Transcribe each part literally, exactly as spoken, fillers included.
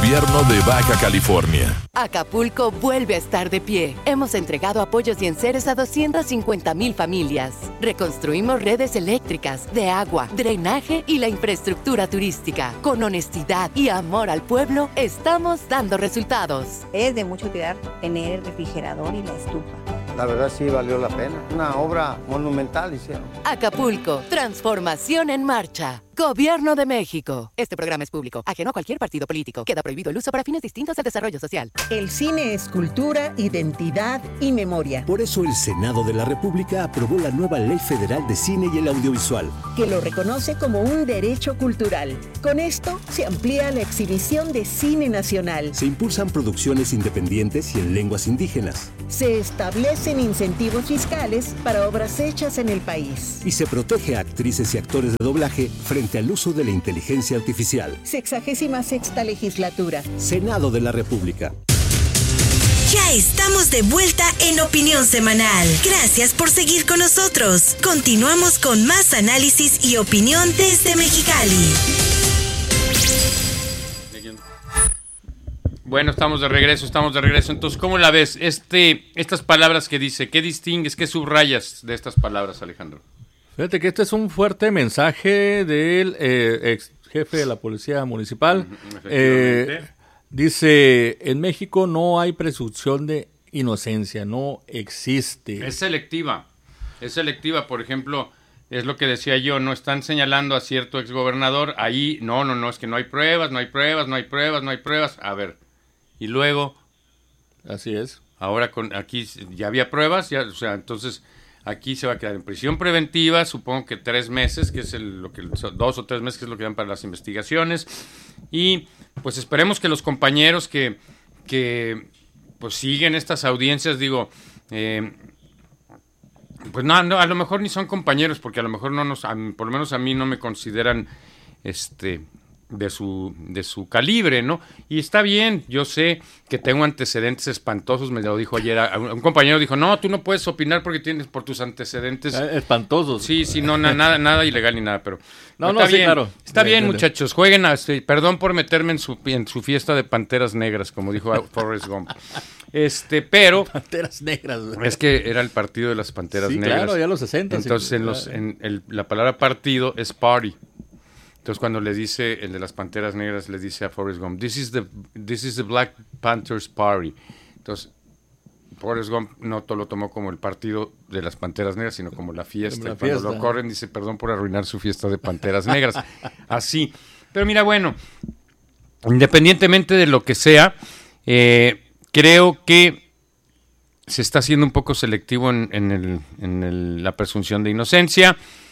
Gobierno de Baja California. Acapulco vuelve a estar de pie. Hemos entregado apoyos y enseres a doscientas cincuenta mil familias. Reconstruimos redes eléctricas, de agua, drenaje y la infraestructura turística. Con honestidad y amor al pueblo, estamos dando resultados. Es de mucha utilidad tener el refrigerador y la estufa. La verdad sí valió la pena. Una obra monumental hicieron. Acapulco, transformación en marcha. Gobierno de México. Este programa es público, ajeno a cualquier partido político. Queda prohibido el uso para fines distintos del desarrollo social. El cine es cultura, identidad y memoria. Por eso el Senado de la República aprobó la nueva Ley Federal de Cine y el Audiovisual, que lo reconoce como un derecho cultural. Con esto se amplía la exhibición de cine nacional. Se impulsan producciones independientes y en lenguas indígenas. Se establecen incentivos fiscales para obras hechas en el país. Y se protege a actrices y actores de doblaje frente al uso de la inteligencia artificial. Sexagésima sexta legislatura. Senado de la República. Ya estamos de vuelta en Opinión Semanal. Gracias por seguir con nosotros. Continuamos con más análisis y opinión desde Mexicali. Bueno, estamos de regreso, estamos de regreso. Entonces, ¿cómo la ves? Este, estas palabras que dice, ¿qué distingues, qué subrayas de estas palabras, Alejandro? Fíjate que este es un fuerte mensaje del eh, ex jefe de la Policía Municipal. Eh, dice, en México no hay presunción de inocencia, no existe. Es selectiva, es selectiva. Por ejemplo, es lo que decía yo, no están señalando a cierto exgobernador, ahí, no, no, no, es que no hay pruebas, no hay pruebas, no hay pruebas, no hay pruebas. A ver, y luego... Así es. Ahora con aquí ya había pruebas, ya, o sea, entonces... Aquí se va a quedar en prisión preventiva, supongo que tres meses, que es el, lo que dos o tres meses, que es lo que dan para las investigaciones. Y pues esperemos que los compañeros que, que pues siguen estas audiencias, digo, eh, pues no, no, a lo mejor ni son compañeros, porque a lo mejor no nos, a mí, por lo menos a mí no me consideran este de su de su calibre, ¿no? Y está bien, yo sé que tengo antecedentes espantosos, me lo dijo ayer, un, un compañero dijo, no, tú no puedes opinar porque tienes por tus antecedentes... Eh, espantosos. Sí, sí, no, na, nada nada ilegal ni nada, pero... No, no, está sí, bien, claro. Está de, bien, de, muchachos, jueguen a... Este, perdón por meterme en su, en su fiesta de panteras negras, como dijo Forrest Gump. Este, pero... Panteras negras. Es que era el partido de las panteras sí, negras. Claro, ya los sesenta. Entonces, sí, en los, en el, la palabra partido es party. Entonces cuando le dice, el de las Panteras Negras le dice a Forrest Gump, this is the, this is the Black Panthers Party. Entonces Forrest Gump no lo tomó como el partido de las Panteras Negras, sino como la fiesta. La y cuando fiesta. Lo corren dice, perdón por arruinar su fiesta de Panteras Negras. Así. Pero mira, bueno, independientemente de lo que sea, eh, creo que se está haciendo un poco selectivo en, en, el, en el, la presunción de inocencia.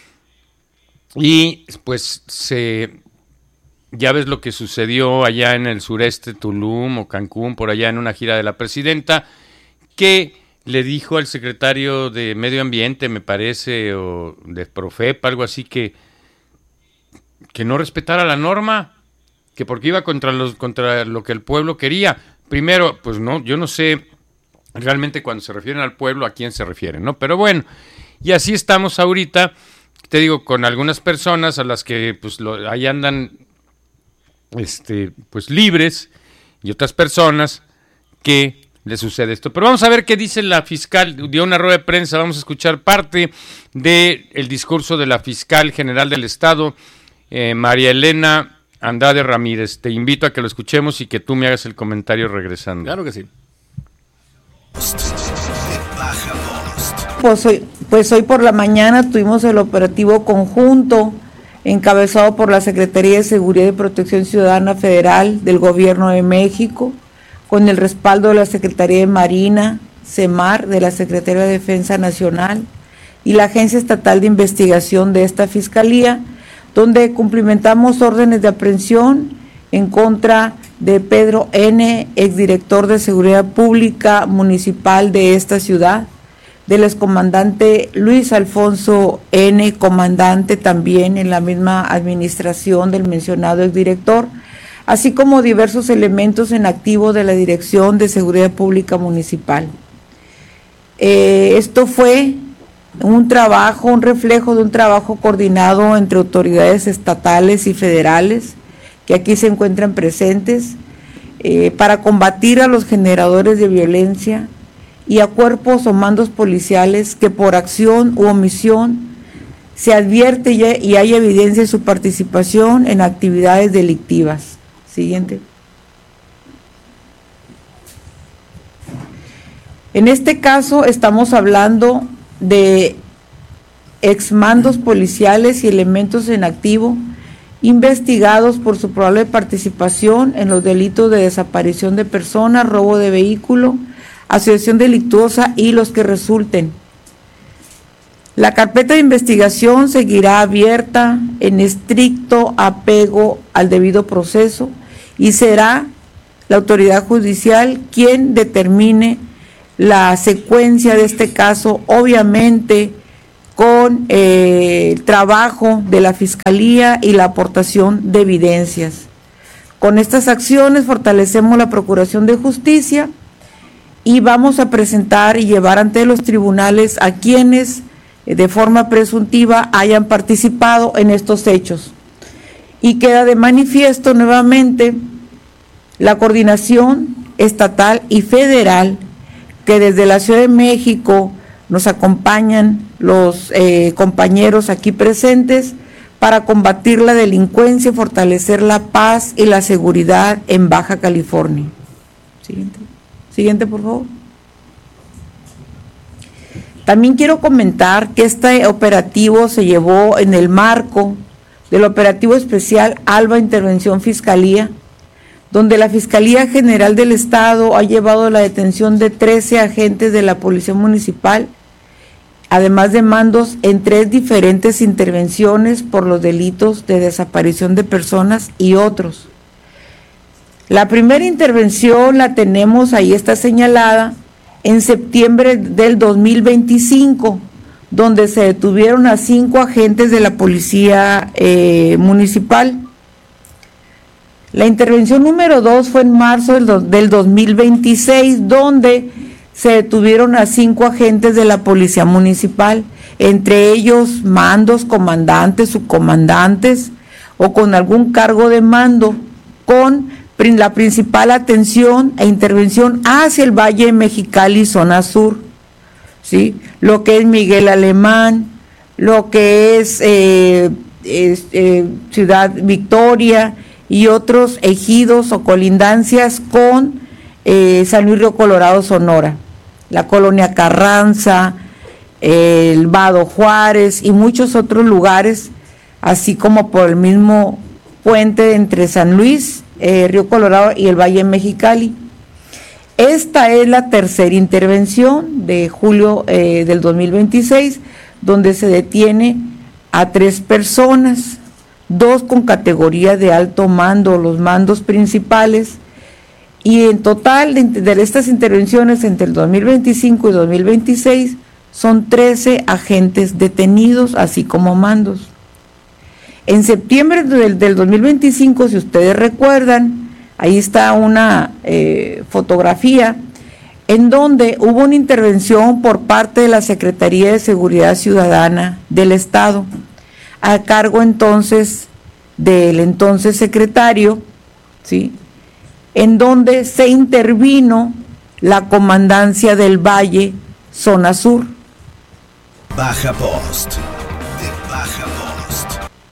Y pues se ya ves lo que sucedió allá en el sureste, Tulum o Cancún, por allá en una gira de la presidenta, que le dijo al secretario de Medio Ambiente, me parece, o de Profep, algo así, que, que no respetara la norma, que porque iba contra los contra lo que el pueblo quería. Primero, pues no, yo no sé realmente cuando se refieren al pueblo a quién se refieren, ¿no? Pero bueno, y así estamos ahorita. Te digo, con algunas personas a las que pues lo, ahí andan este, pues libres y otras personas que le sucede esto. Pero vamos a ver qué dice la fiscal, dio una rueda de prensa, vamos a escuchar parte del discurso de la fiscal general del Estado, eh, María Elena Andrade Ramírez. Te invito a que lo escuchemos y que tú me hagas el comentario regresando. Claro que sí. Pues hoy, pues hoy por la mañana tuvimos el operativo conjunto encabezado por la Secretaría de Seguridad y Protección Ciudadana Federal del Gobierno de México, con el respaldo de la Secretaría de Marina, CEMAR, de la Secretaría de Defensa Nacional y la Agencia Estatal de Investigación de esta Fiscalía, donde cumplimentamos órdenes de aprehensión en contra de Pedro N., exdirector de Seguridad Pública Municipal de esta ciudad, del excomandante Luis Alfonso N., comandante también en la misma administración del mencionado exdirector, así como diversos elementos en activo de la Dirección de Seguridad Pública Municipal. Eh, esto fue un trabajo, un reflejo de un trabajo coordinado entre autoridades estatales y federales que aquí se encuentran presentes, eh, para combatir a los generadores de violencia y a cuerpos o mandos policiales que por acción u omisión se advierte y hay evidencia de su participación en actividades delictivas. Siguiente. En este caso estamos hablando de exmandos policiales y elementos en activo investigados por su probable participación en los delitos de desaparición de personas, robo de vehículo, asociación delictuosa y los que resulten. La carpeta de investigación seguirá abierta en estricto apego al debido proceso y será la autoridad judicial quien determine la secuencia de este caso, obviamente con eh, el trabajo de la Fiscalía y la aportación de evidencias. Con estas acciones fortalecemos la Procuración de Justicia y vamos a presentar y llevar ante los tribunales a quienes eh, de forma presuntiva hayan participado en estos hechos. Y queda de manifiesto nuevamente la coordinación estatal y federal que desde la Ciudad de México nos acompañan los eh, compañeros aquí presentes para combatir la delincuencia y fortalecer la paz y la seguridad en Baja California. Siguiente, Siguiente por favor. También quiero comentar que este operativo se llevó en el marco del operativo especial Alba Intervención Fiscalía, donde la Fiscalía General del Estado ha llevado la detención de trece agentes de la Policía Municipal, además de mandos en tres diferentes intervenciones por los delitos de desaparición de personas y otros. La primera intervención la tenemos, ahí está señalada, en septiembre del dos mil veinticinco, donde se detuvieron a cinco agentes de la Policía eh, Municipal. La intervención número dos fue en marzo del, do, del dos mil veintiséis, donde se detuvieron a cinco agentes de la Policía Municipal, entre ellos mandos, comandantes, subcomandantes o con algún cargo de mando, con la principal atención e intervención hacia el Valle de Mexicali, zona sur, ¿sí? Lo que es Miguel Alemán, lo que es, eh, es eh, Ciudad Victoria y otros ejidos o colindancias con eh, San Luis Río Colorado, Sonora, la Colonia Carranza, eh, el Vado Juárez y muchos otros lugares, así como por el mismo puente entre San Luis, eh, Río Colorado y el Valle Mexicali. Esta es la tercera intervención de julio eh, del dos mil veintiséis, donde se detiene a tres personas, dos con categoría de alto mando, los mandos principales, y en total de, de estas intervenciones entre el dos mil veinticinco y dos mil veintiséis son trece agentes detenidos, así como mandos. En septiembre del, del dos mil veinticinco, si ustedes recuerdan, ahí está una eh, fotografía en donde hubo una intervención por parte de la Secretaría de Seguridad Ciudadana del Estado, a cargo entonces del entonces secretario, ¿sí?, en donde se intervino la Comandancia del Valle, zona sur. Baja Post, de Baja Post.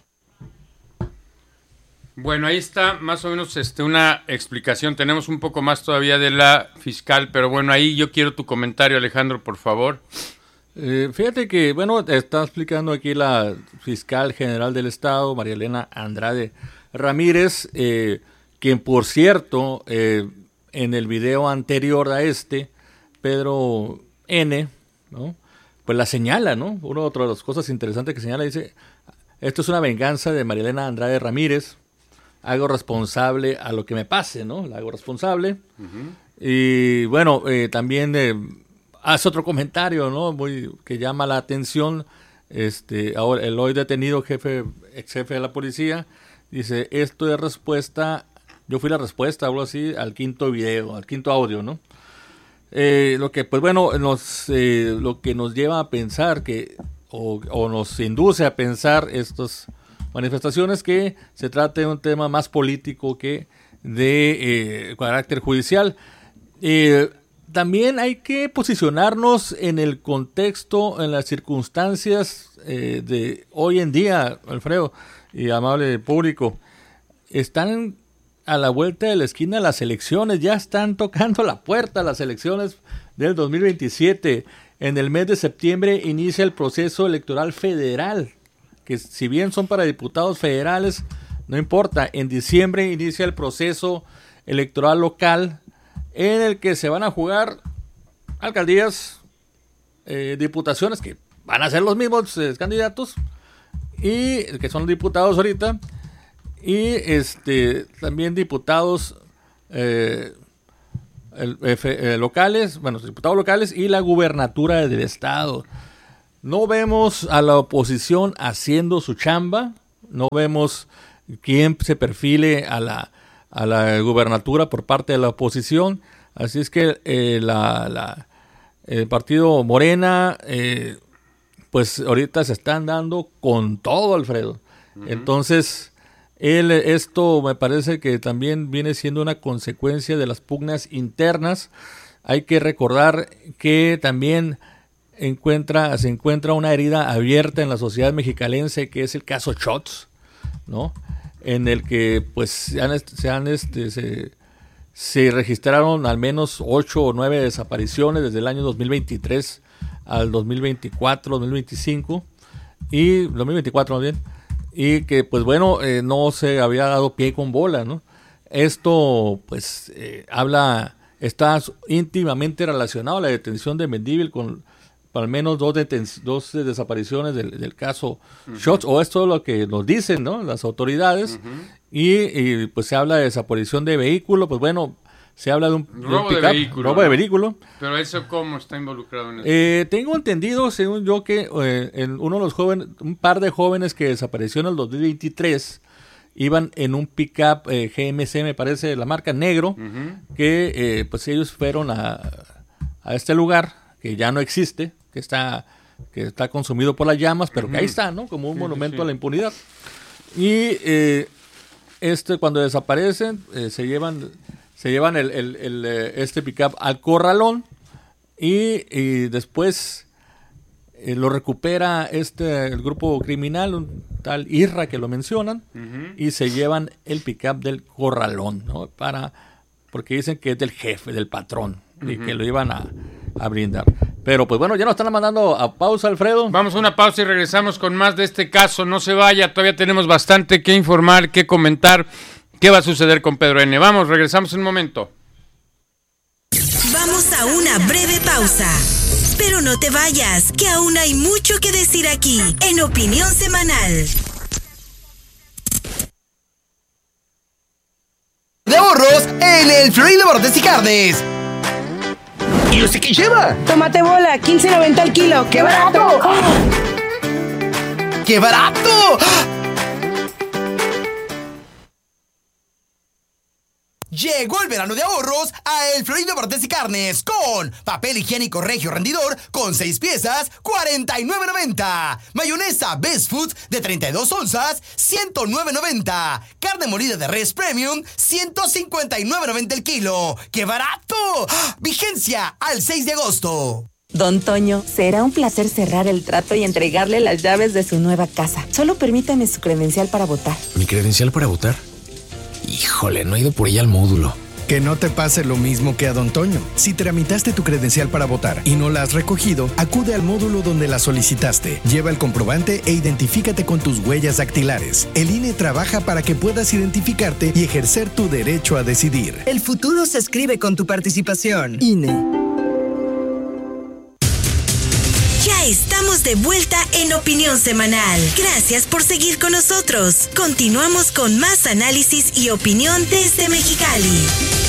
Bueno, ahí está más o menos este, una explicación. Tenemos un poco más todavía de la fiscal, pero bueno, ahí yo quiero tu comentario, Alejandro, por favor. Eh, fíjate que, bueno, está explicando aquí la fiscal general del Estado, María Elena Andrade Ramírez, eh, quien, por cierto, eh, en el video anterior a este, Pedro N., ¿no?, pues la señala, ¿no? Una otra de las cosas interesantes que señala, dice, esto es una venganza de María Elena Andrade Ramírez, hago responsable a lo que me pase, ¿no? La hago responsable. Uh-huh. Y bueno, eh, también eh, hace otro comentario, ¿no?, muy que llama la atención. Este, ahora el hoy detenido jefe, ex jefe de la policía, dice, esto es respuesta, yo fui la respuesta, algo así, al quinto video, al quinto audio, ¿no? Eh, lo que, pues bueno, nos, eh, lo que nos lleva a pensar que, o, o nos induce a pensar estas manifestaciones, que se trata de un tema más político que de eh, carácter judicial. Eh, también hay que posicionarnos en el contexto, en las circunstancias eh, de hoy en día, Alfredo y amable público. Están a la vuelta de la esquina las elecciones, ya están tocando la puerta las elecciones del dos mil veintisiete. En el mes de septiembre inicia el proceso electoral federal, que si bien son para diputados federales, no importa. En diciembre inicia el proceso electoral local, en el que se van a jugar alcaldías, eh, diputaciones, que van a ser los mismos eh, candidatos, y que son diputados ahorita, y este también diputados eh, el, eh, locales, bueno, diputados locales y la gubernatura del estado. No vemos a la oposición haciendo su chamba, no vemos quién se perfile a la, a la gubernatura por parte de la oposición, así es que eh, la, la, el partido Morena, eh, pues ahorita se están dando con todo, Alfredo. Uh-huh. Entonces, él, esto me parece que también viene siendo una consecuencia de las pugnas internas. Hay que recordar que también encuentra, se encuentra una herida abierta en la sociedad mexicalense, que es el caso Shots, ¿no? En el que pues se han, se, han este, se, se registraron al menos ocho o nueve desapariciones desde el año dos mil veintitrés al dos mil veinticuatro, dos mil veinticinco y dos mil veinticuatro más bien, y que pues bueno, eh, no se había dado pie con bola, ¿no? Esto pues eh, habla, está íntimamente relacionado a la detención de Mendívil con al menos dos, deten- dos desapariciones del, del caso uh-huh. Shots, o esto es lo que nos dicen, ¿no?, las autoridades, uh-huh. y, y pues se habla de desaparición de vehículo, pues bueno, se habla de un, robo de, un de vehículo. Robo de vehículo. Pero eso, ¿cómo está involucrado en eso? Eh, tengo entendido, según yo, que eh, en uno de los jóvenes, un par de jóvenes que desapareció en el dos mil veintitrés, iban en un pick-up eh, G M C, me parece, de la marca negro, uh-huh. que eh, pues ellos fueron a, a este lugar, que ya no existe, que está, que está consumido por las llamas, pero uh-huh. que ahí está, ¿no?, como un sí, monumento sí. a la impunidad. Y eh, este, cuando desaparecen, eh, se llevan... Se llevan el, el, el, este pick-up al corralón y, y después eh, lo recupera este el grupo criminal, un tal Irra que lo mencionan, uh-huh. y se llevan el pick-up del corralón, ¿no? Para, porque dicen que es del jefe, del patrón, uh-huh. y que lo iban a, a brindar. Pero pues bueno, ya nos están mandando a pausa, Alfredo. Vamos a una pausa y regresamos con más de este caso. No se vaya, todavía tenemos bastante que informar, que comentar. ¿Qué va a suceder con Pedro N? Vamos, regresamos en un momento. Vamos a una breve pausa. Pero no te vayas, que aún hay mucho que decir aquí, en Opinión Semanal. De ahorros en el Florido Barrotes y Carnes. ¿Y usted qué lleva? Tomate bola, quince noventa al kilo. ¡Qué barato! ¡Qué barato! Llegó el verano de ahorros a El Florido Barrotes y Carnes con papel higiénico Regio Rendidor con seis piezas, cuarenta y nueve noventa. Mayonesa Best Foods de treinta y dos onzas, ciento nueve noventa. Carne molida de res premium, ciento cincuenta y nueve noventa el kilo. ¡Qué barato! ¡Ah! Vigencia al seis de agosto. Don Toño, será un placer cerrar el trato y entregarle las llaves de su nueva casa. Solo permítame su credencial para votar. ¿Mi credencial para votar? Híjole, no he ido por ella al módulo. Que no te pase lo mismo que a Don Toño. Si tramitaste tu credencial para votar y no la has recogido, acude al módulo donde la solicitaste. Lleva el comprobante e identifícate con tus huellas dactilares. El I N E trabaja para que puedas identificarte y ejercer tu derecho a decidir. El futuro se escribe con tu participación. I N E. Ya estamos de vuelta en Opinión Semanal. Gracias por seguir con nosotros. Continuamos con más análisis y opinión desde Mexicali.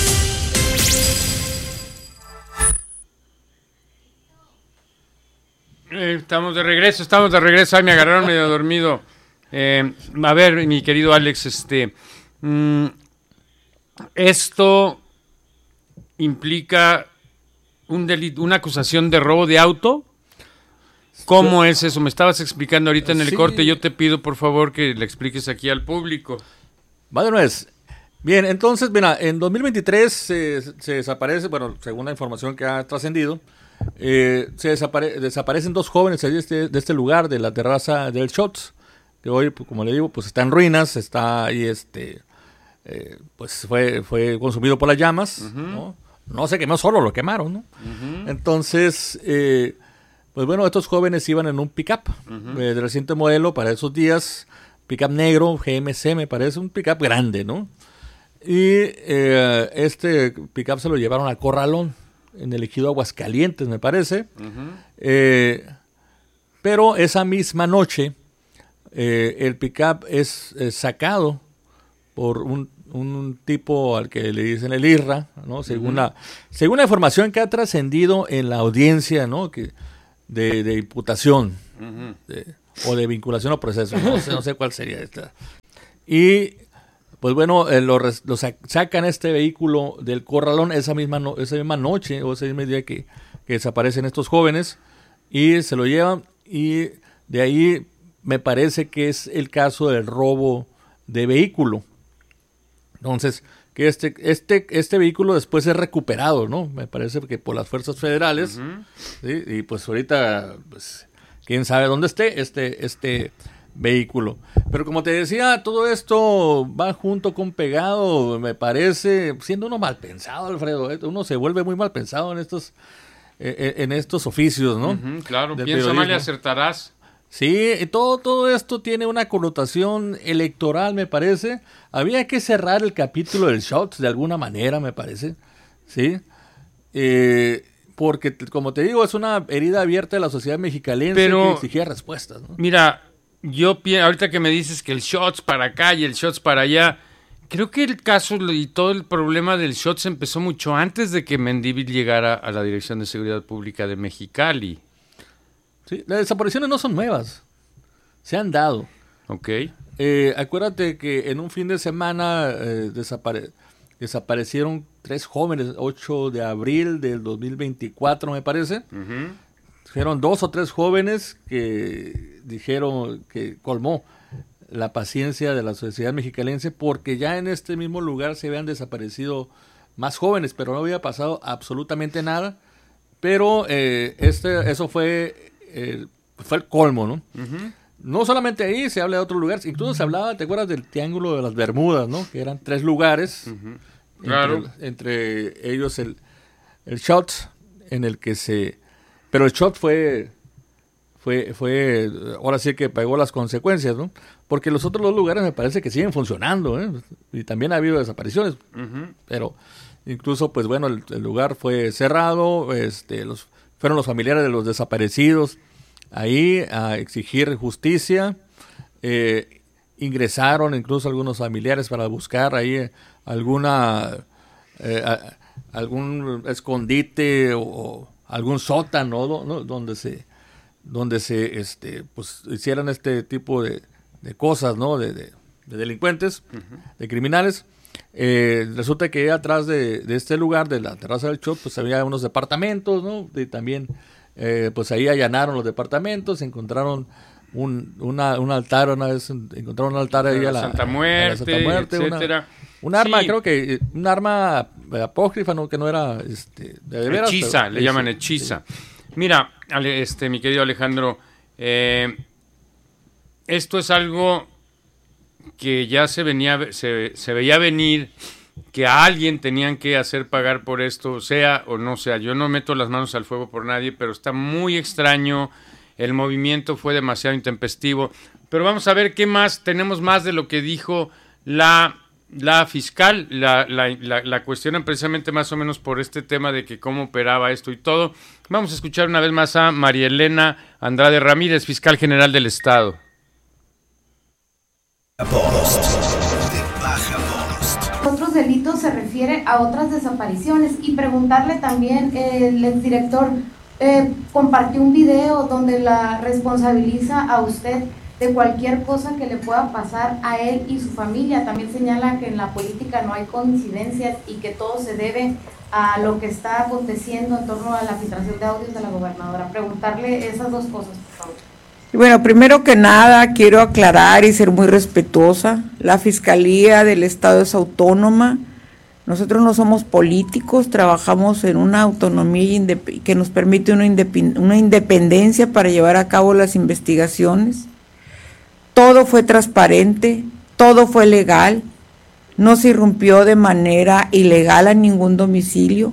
Eh, estamos de regreso, estamos de regreso. Ay, me agarraron medio dormido. Eh, a ver, mi querido Alex, este, mmm, esto implica un delito, una acusación de robo de auto. ¿Cómo es eso? Me estabas explicando ahorita en el sí. corte. Yo te pido, por favor, que le expliques aquí al público. Bueno, es, Bien, entonces, mira, en dos mil veintitrés se, se desaparece, bueno, según la información que ha trascendido, eh, se desapare- desaparecen dos jóvenes de este, de este lugar, de la terraza del Shots, que hoy, pues, como le digo, pues está en ruinas, está ahí, este, eh, pues fue, fue consumido por las llamas, uh-huh. ¿no? No se quemó solo, lo quemaron, ¿no? Uh-huh. Entonces, eh, pues bueno, estos jóvenes iban en un pick-up uh-huh. eh, de reciente modelo para esos días, pick-up negro, G M C me parece, un pick-up grande, ¿no? Y eh, este pick-up se lo llevaron a Corralón, en el ejido Aguascalientes, me parece. Uh-huh. Eh, pero esa misma noche, eh, el pick-up es eh, sacado por un, un tipo al que le dicen el I R R A, ¿no? Según, uh-huh. la, según la información que ha trascendido en la audiencia, ¿no? que, de, de imputación uh-huh. de, o de vinculación al proceso, no sé, no sé cuál sería esta. Y pues bueno, eh, lo, lo sacan este vehículo del Corralón esa misma, no, esa misma noche o ese mismo día que, que desaparecen estos jóvenes y se lo llevan, y de ahí me parece que es el caso del robo de vehículo. Entonces, que este, este, este vehículo después es recuperado, ¿no? Me parece que por las fuerzas federales, uh-huh. ¿sí? Y pues ahorita, pues, quién sabe dónde esté este, este vehículo. Pero como te decía, todo esto va junto con pegado, me parece, siendo uno mal pensado, Alfredo, ¿eh? Uno se vuelve muy mal pensado en estos, eh, en estos oficios, ¿no? Uh-huh, claro, piensa mal y acertarás. Sí, y todo, todo esto tiene una connotación electoral, me parece. Había que cerrar el capítulo del Shots de alguna manera, me parece, ¿sí? Eh, porque, como te digo, es una herida abierta de la sociedad mexicalense Pero, que exigía respuestas, ¿no? Mira, yo pienso, ahorita que me dices que el Shots para acá y el Shots para allá, creo que el caso y todo el problema del Shots empezó mucho antes de que Mendívil llegara a la Dirección de Seguridad Pública de Mexicali. Sí, las desapariciones no son nuevas, se han dado. Ok. Eh, acuérdate que en un fin de semana eh, desapare- desaparecieron tres jóvenes, ocho de abril del dos mil veinticuatro me parece. Uh-huh. Fueron dos o tres jóvenes que dijeron que colmó la paciencia de la sociedad mexicalense, porque ya en este mismo lugar se habían desaparecido más jóvenes, pero no había pasado absolutamente nada. Pero eh, este, eso fue... Eh, fue el colmo, ¿no? Uh-huh. No solamente ahí, se habla de otros lugares, incluso uh-huh. se hablaba, ¿te acuerdas del Triángulo de las Bermudas, ¿no? Que eran tres lugares, uh-huh. claro. entre, entre ellos el, el Shots, en el que se... Pero el Shots fue, fue, fue, ahora sí que pagó las consecuencias, ¿no? Porque los otros dos lugares me parece que siguen funcionando, ¿eh? Y también ha habido desapariciones, uh-huh. pero incluso, pues bueno, el, el lugar fue cerrado, este, los... fueron los familiares de los desaparecidos ahí a exigir justicia. Eh, ingresaron incluso algunos familiares para buscar ahí alguna eh, a, algún escondite o, o algún sótano, ¿no? donde se donde se este pues hicieran este tipo de, de cosas, ¿no? de, de, de delincuentes, uh-huh. de criminales. Eh, resulta que atrás de, de este lugar, de la terraza del Shot, pues había unos departamentos, ¿no? Y también, eh, pues ahí allanaron los departamentos, encontraron un, una, un altar, una vez encontraron un altar ahí a la Santa Muerte, a la Santa Muerte, etcétera. Una, un arma, sí. creo que, un arma apócrifa, ¿no? Que no era, este, de veras. Hechiza, pero, le sí, llaman hechiza. Sí. Mira, este, mi querido Alejandro, eh, esto es algo que ya se venía se, se veía venir, que a alguien tenían que hacer pagar por esto, sea o no sea. Yo no meto las manos al fuego por nadie, pero está muy extraño, el movimiento fue demasiado intempestivo. Pero vamos a ver qué más, tenemos más de lo que dijo la, la fiscal, la, la, la, la cuestionan precisamente más o menos por este tema de que cómo operaba esto y todo. Vamos a escuchar una vez más a María Elena Andrade Ramírez, fiscal general del Estado. Post, de Baja Post. Otros delitos se refiere a otras desapariciones, y preguntarle también, eh, el exdirector eh, compartió un video donde la responsabiliza a usted de cualquier cosa que le pueda pasar a él y su familia. También señala que en la política no hay coincidencias y que todo se debe a lo que está aconteciendo en torno a la filtración de audios de la gobernadora. Preguntarle esas dos cosas, por favor. Y bueno, primero que nada quiero aclarar y ser muy respetuosa. La Fiscalía del Estado es autónoma. Nosotros no somos políticos, trabajamos en una autonomía indep- que nos permite una, indep- una independencia para llevar a cabo las investigaciones. Todo fue transparente, todo fue legal, no se irrumpió de manera ilegal a ningún domicilio.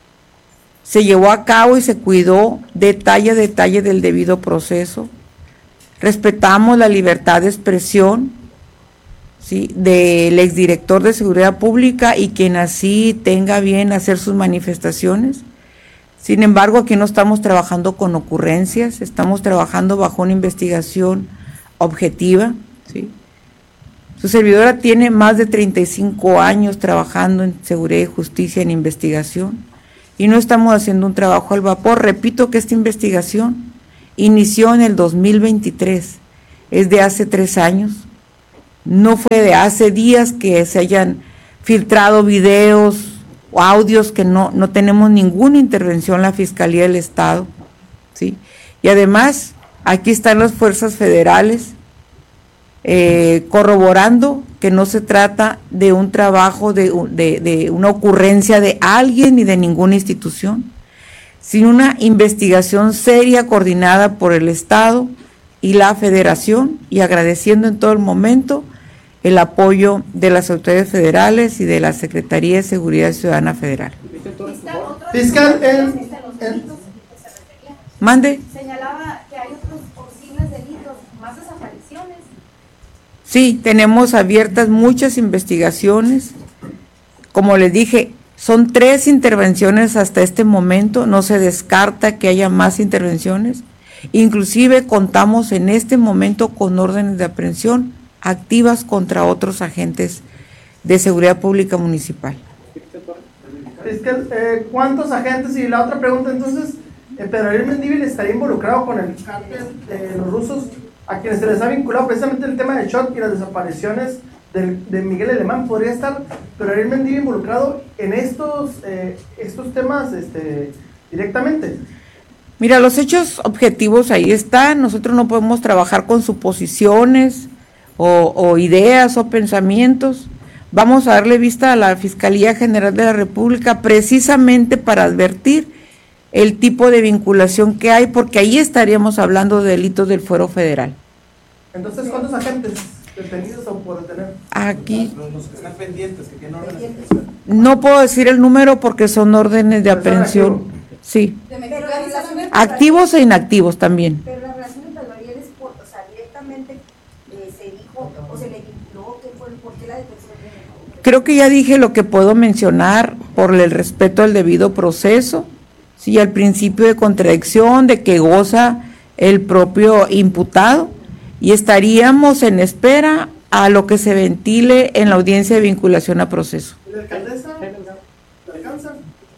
Se llevó a cabo y se cuidó detalle a detalle del debido proceso. Respetamos la libertad de expresión, ¿sí?, del exdirector de Seguridad Pública y quien así tenga bien hacer sus manifestaciones. Sin embargo, aquí no estamos trabajando con ocurrencias, estamos trabajando bajo una investigación objetiva, ¿sí? Su servidora tiene más de treinta y cinco años trabajando en seguridad y justicia en investigación y no estamos haciendo un trabajo al vapor. Repito que esta investigación inició en el dos mil veintitrés, es de hace tres años. No fue de hace días que se hayan filtrado videos o audios que no, no tenemos ninguna intervención en la Fiscalía del Estado, ¿sí? Y además, aquí están las fuerzas federales eh, corroborando que no se trata de un trabajo, de, de, de una ocurrencia de alguien ni de ninguna institución, sino una investigación seria coordinada por el Estado y la Federación, y agradeciendo en todo el momento el apoyo de las autoridades federales y de la Secretaría de Seguridad Ciudadana Federal. Fiscal, el, el... Mande. Señalaba que hay otros posibles delitos, más desapariciones. Sí, tenemos abiertas muchas investigaciones. Como les dije, son tres intervenciones hasta este momento, no se descarta que haya más intervenciones. Inclusive contamos en este momento con órdenes de aprehensión activas contra otros agentes de seguridad pública municipal. Fiscal, eh, ¿cuántos agentes? Y la otra pregunta, entonces, eh, ¿Pedro Ariel Mendívil estaría involucrado con el cártel de los rusos a quienes se les ha vinculado precisamente el tema de Shot y las desapariciones de, de Miguel Alemán? ¿Podría estar Pedro Ariel Mendívil involucrado en estos, eh, estos temas este, directamente? Mira, los hechos objetivos ahí están. Nosotros no podemos trabajar con suposiciones o, o ideas o pensamientos. Vamos a darle vista a la Fiscalía General de la República precisamente para advertir el tipo de vinculación que hay, porque ahí estaríamos hablando de delitos del fuero federal. Entonces, ¿cuántos agentes detenidos o por detener? Aquí. Los, los que están pendientes, que tienen órdenes. No puedo decir el número porque son órdenes de aprehensión. Sí. Activos e inactivos también. Pero la relación de Pedro Ariel es por, o sea, directamente eh, se dijo o se le vinculó, ¿qué fue, por qué la detención? Creo que ya dije lo que puedo mencionar por el respeto al debido proceso, sí, al principio de contradicción de que goza el propio imputado, y estaríamos en espera a lo que se ventile en la audiencia de vinculación a proceso. ¿La alcaldesa le alcanza?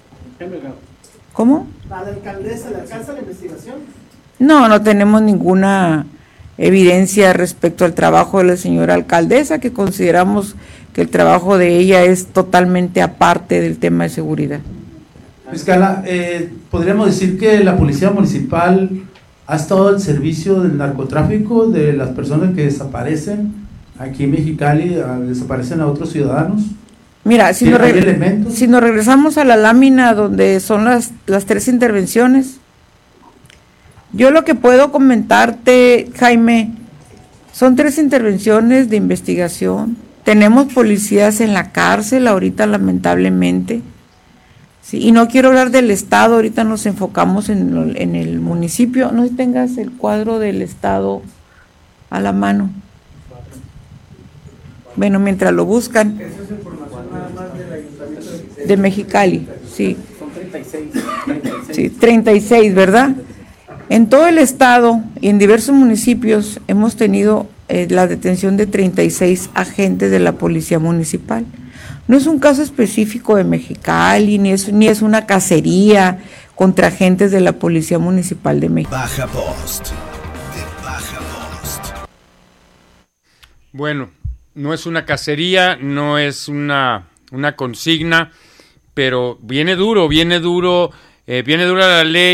¿Cómo? ¿A la alcaldesa le alcanza la investigación? No, no tenemos ninguna evidencia respecto al trabajo de la señora alcaldesa, que consideramos que el trabajo de ella es totalmente aparte del tema de seguridad. Fiscala, eh, podríamos decir que la Policía Municipal ha estado al servicio del narcotráfico, de las personas que desaparecen aquí en Mexicali, a, desaparecen a otros ciudadanos. Mira, si nos, re si nos regresamos a la lámina donde son las, las tres intervenciones, yo lo que puedo comentarte, Jaime, son tres intervenciones de investigación. Tenemos policías en la cárcel ahorita, lamentablemente, sí, y no quiero hablar del Estado, ahorita nos enfocamos en, en el municipio. No sé si tengas el cuadro del Estado a la mano. Bueno, mientras lo buscan. De Mexicali, sí. Son treinta y seis. Sí, treinta y seis, ¿verdad? En todo el estado y en diversos municipios hemos tenido eh, la detención de treinta y seis agentes de la Policía Municipal. No es un caso específico de Mexicali, ni es, ni es una cacería contra agentes de la Policía Municipal de México. Baja Post. De Baja Post. Bueno, no es una cacería, no es una, una consigna, pero viene duro, viene duro, eh, viene dura la ley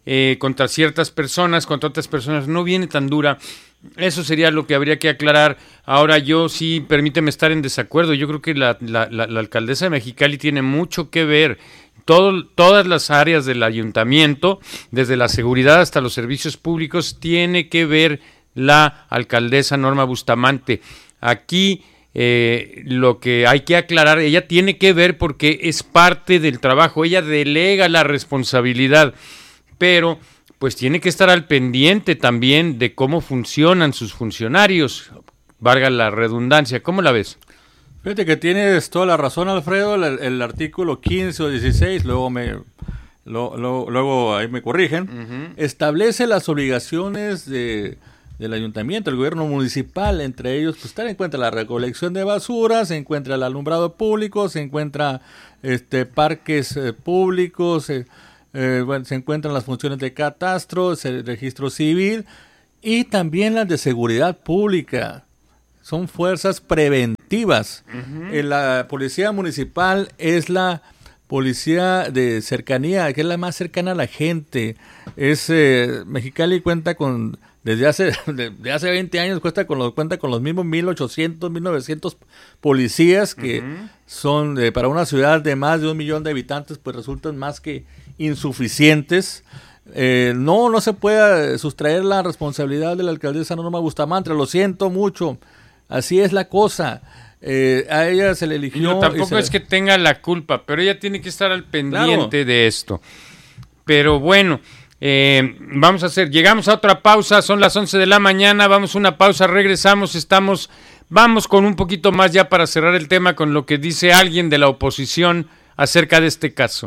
eh, contra ciertas personas, contra otras personas, no viene tan dura. Eso sería lo que habría que aclarar. Ahora yo sí, permíteme estar en desacuerdo. Yo creo que la, la, la, la alcaldesa de Mexicali tiene mucho que ver. Todo, todas las áreas del ayuntamiento, desde la seguridad hasta los servicios públicos, tiene que ver la alcaldesa Norma Bustamante. Aquí eh, lo que hay que aclarar, ella tiene que ver porque es parte del trabajo, ella delega la responsabilidad, pero pues tiene que estar al pendiente también de cómo funcionan sus funcionarios, valga la redundancia. ¿Cómo la ves? Fíjate que tienes toda la razón, Alfredo. El, el artículo quince o dieciséis, luego me lo, lo, luego ahí me corrigen, uh-huh. establece las obligaciones de, del ayuntamiento, el gobierno municipal, entre ellos pues estar en cuenta la recolección de basura, se encuentra el alumbrado público, se encuentra este parques eh, públicos, eh, eh, bueno, se encuentran las funciones de catastro, el registro civil y también las de seguridad pública. Son fuerzas preventivas. Uh-huh. Eh, la policía municipal es la policía de cercanía, que es la más cercana a la gente. Es eh, Mexicali cuenta con, desde hace de hace veinte años, cuenta con los, cuenta con los mismos mil ochocientos, mil novecientos policías que uh-huh. son, eh, para una ciudad de más de un millón de habitantes, pues resultan más que insuficientes. Eh, no, no se puede sustraer la responsabilidad de la alcaldesa Norma Bustamante, lo siento mucho. Así es la cosa. Eh, a ella se le eligió. No, tampoco se... es que tenga la culpa, pero ella tiene que estar al pendiente claro. de esto. Pero bueno, eh, vamos a hacer, llegamos a otra pausa, son las once de la mañana, vamos a una pausa, regresamos, estamos, vamos con un poquito más ya para cerrar el tema con lo que dice alguien de la oposición acerca de este caso.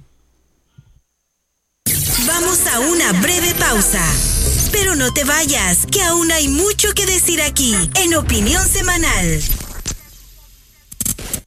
Vamos a una breve pausa. Pero no te vayas, que aún hay mucho que decir aquí, en Opinión Semanal.